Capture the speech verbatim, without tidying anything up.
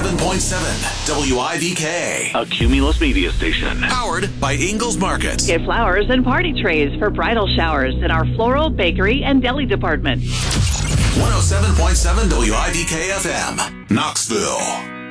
seven point seven W I V K. A Cumulus media station. Powered by Ingles Market. Get flowers and party trays for bridal showers in our floral, bakery, and deli department. one oh seven point seven W I V K F M, Knoxville.